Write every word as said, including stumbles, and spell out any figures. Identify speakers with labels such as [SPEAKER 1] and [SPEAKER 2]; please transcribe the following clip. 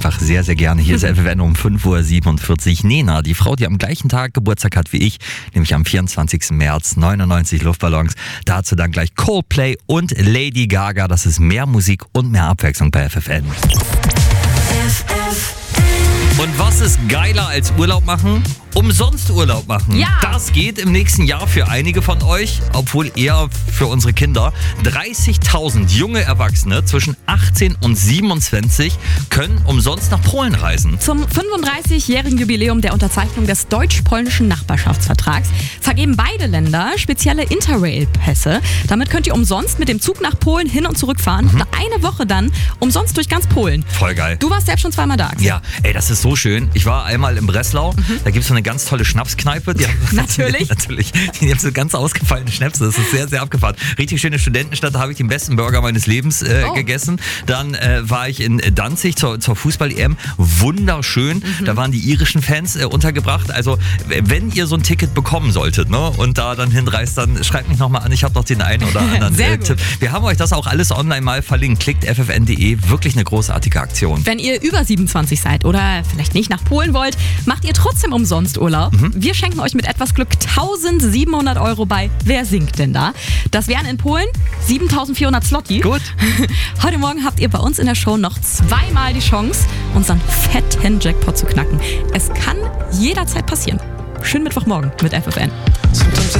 [SPEAKER 1] einfach sehr, sehr gerne. Hier ist F F N um fünf Uhr siebenundvierzig. Nena, die Frau, die am gleichen Tag Geburtstag hat wie ich, nämlich am vierundzwanzigsten März, neunundneunzig Luftballons. Dazu dann gleich Coldplay und Lady Gaga. Das ist mehr Musik und mehr Abwechslung bei F F N. Und was ist geiler als Urlaub machen? Umsonst Urlaub machen.
[SPEAKER 2] Ja.
[SPEAKER 1] Das geht im nächsten Jahr für einige von euch, obwohl eher für unsere Kinder. dreißigtausend junge Erwachsene zwischen achtzehn und siebenundzwanzig können umsonst nach Polen reisen.
[SPEAKER 2] Zum fünfunddreißigjährigen Jubiläum der Unterzeichnung des deutsch-polnischen Nachbarschaftsvertrags vergeben beide Länder spezielle Interrail-Pässe. Damit könnt ihr umsonst mit dem Zug nach Polen hin und zurück fahren. Mhm. Eine Woche dann umsonst durch ganz Polen.
[SPEAKER 1] Voll geil.
[SPEAKER 2] Du warst selbst schon zweimal da.
[SPEAKER 1] Ja, ey, das ist so schön. Ich war einmal in Breslau. Mhm. Da gibt es so eine ganz tolle Schnapskneipe. Die haben,
[SPEAKER 2] Natürlich.
[SPEAKER 1] natürlich. Die haben so ganz ausgefallene Schnäpse. Das ist sehr, sehr abgefahren. Richtig schöne Studentenstadt. Da habe ich den besten Burger meines Lebens äh, oh. gegessen. Dann äh, war ich in Danzig zur, zur Fußball-E M. Wunderschön. Mhm. Da waren die irischen Fans äh, untergebracht. Also, wenn ihr so ein Ticket bekommen solltet, ne, und da dann hinreist, dann schreibt mich nochmal an. Ich habe noch den einen oder anderen äh, Tipp. Wir haben euch das auch alles online mal verlinkt. Klickt f f n punkt d e. Wirklich eine großartige Aktion.
[SPEAKER 2] Wenn ihr über siebenundzwanzig seid oder vielleicht nicht nach Polen wollt, macht ihr trotzdem umsonst Urlaub. Mhm. Wir schenken euch mit etwas Glück eintausendsiebenhundert Euro bei Wer singt denn da? Das wären in Polen siebentausendvierhundert Zloty.
[SPEAKER 1] Gut.
[SPEAKER 2] Heute Morgen habt ihr bei uns in der Show noch zweimal die Chance, unseren fetten Jackpot zu knacken. Es kann jederzeit passieren. Schönen Mittwochmorgen mit F F N.